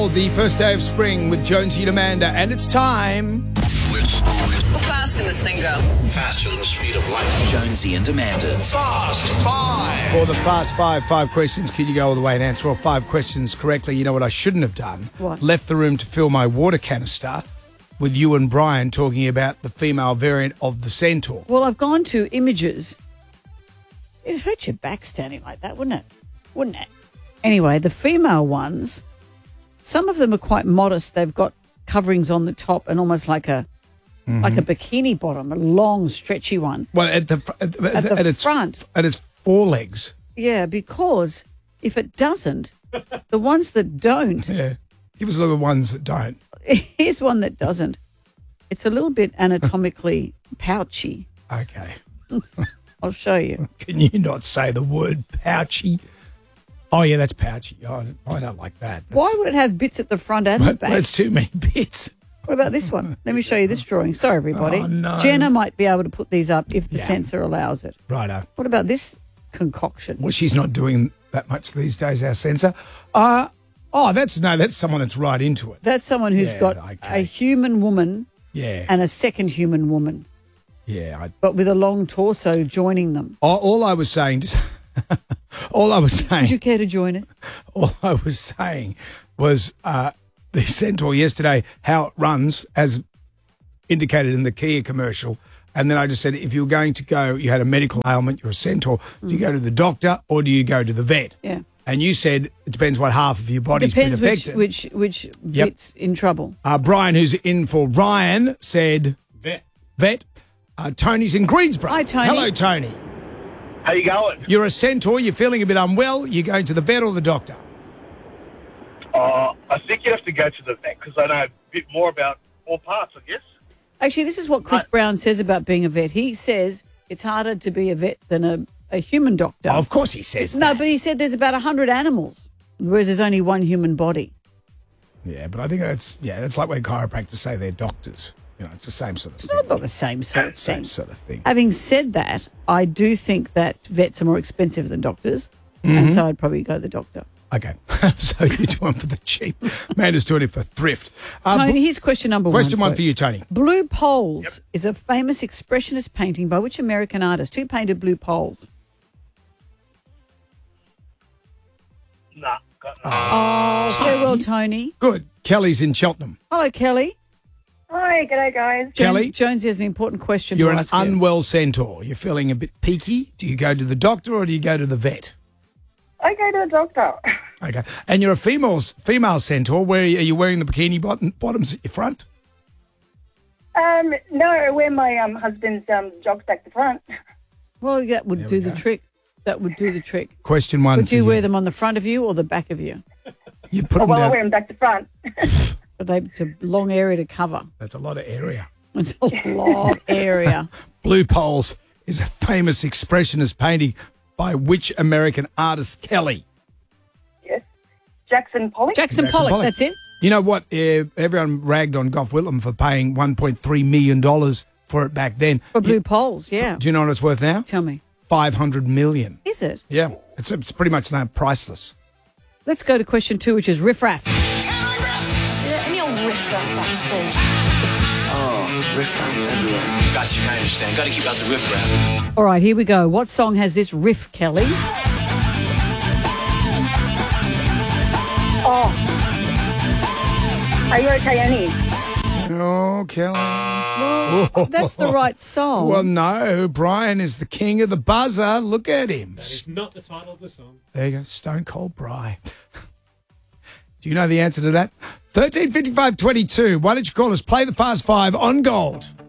Gold, the first day of spring with Jonesy and Amanda, and it's time. How fast can this thing go? Faster than the speed of light. Jonesy and Amanda's Fast Five. For the Fast Five questions, can you go all the way and answer all 5 questions correctly? You know what I shouldn't have done? What? Left the room to fill my water canister with you and Brian talking about the female variant of the centaur. Well, I've gone to images. It hurts your back standing like that, wouldn't it? Wouldn't it? Anyway, the female ones, some of them are quite modest. They've got coverings on the top and almost like a bikini bottom, a long, stretchy one. Well, at the front. At its forelegs. Yeah, because if it doesn't, the ones that don't, Yeah. Give us a look at ones that don't. here's one that doesn't. It's a little bit anatomically pouchy. Okay. I'll show you. Can you not say the word pouchy? Oh, yeah, that's pouchy. Oh, I don't like that. Why would it have bits at the front and the back? That's too many bits. What about this one? Let me show you this drawing. Sorry, everybody. Oh, no. Jenna might be able to put these up if the Yeah. censor allows it. Righto. What about this concoction? Well, she's not doing that much these days, our censor. That's someone that's right into it. That's someone who's Yeah, got okay. a human woman Yeah. and a second human woman, Yeah. but with a long torso joining them. All I was saying, Would you care to join us? all I was saying was the centaur yesterday, how it runs, as indicated in the Kia commercial. And then I just said, if you were going to go, you had a medical ailment, you're a centaur, do you go to the doctor or do you go to the vet? Yeah. And you said it depends what half of your body's been Depends affected. which Yep. bit's in trouble. Brian, who's in for Ryan, said vet. Tony's in Greensboro. Hi, Tony. Hello, Tony. How you going? You're a centaur. You're feeling a bit unwell. You're going to the vet or the doctor? I think you have to go to the vet because I know a bit more about all parts, I guess. Actually, this is what Chris Brown says about being a vet. He says it's harder to be a vet than a human doctor. Oh, of course he says No, that. but he said there's about 100 animals, whereas there's only one human body. Yeah, but I think that's like when chiropractors say they're doctors. You know, it's the same sort of thing. Not the same sort of Same thing. sort of thing. Having said that, I do think that vets are more expensive than doctors, and so I'd probably go to the doctor. Okay, so you're doing for the cheap. Amanda's doing it for thrift. Tony, here's question number one. Question one for you, Tony. Blue Poles is a famous expressionist painting by which American artist? Who painted Blue Poles? Nah, got no. Oh, very well, Tony. Good. Kelly's in Cheltenham. Hello, Kelly. Hi, g'day guys. Kelly? Jonesy has an important question You're to an ask you. unwell centaur. You're feeling a bit peaky. Do you go to the doctor or do you go to the vet? I go to the doctor. Okay. And you're a female centaur. Are you wearing the bikini bottoms at your front? No, I wear my husband's jog stack to front. Well, that would There do we the go. trick. That would do the trick. Question one Would for you wear them on the front of you or the back of you? You put them Well, I down. wear them back to front. But it's a long area to cover. That's a lot of area. It's a long area. Blue Poles is a famous expressionist painting by which American artist, Kelly? Yes. Jackson Pollock. Jackson Pollock, that's it. You know what? Everyone ragged on Gough Whitlam for paying $1.3 million for it back then. For Blue Poles, yeah. Do you know what it's worth now? Tell me. $500 million. Is it? Yeah. It's pretty much now priceless. Let's go to question 2, which is riff raff. Any old riff-raff backstage. Oh, riffraff everywhere. Gotcha, I understand. Gotta keep out the riffraff. All right, here we go. What song has this riff, Kelly? Are you okay, Annie? Oh, Kelly. Well, that's the right song. Well, no. Brian is the king of the buzzer. Look at him. It's not the title of the song. There you go. Stone Cold Bry. Do you know the answer to that? 135522. Why don't you call us? Play the Fast Five on Gold.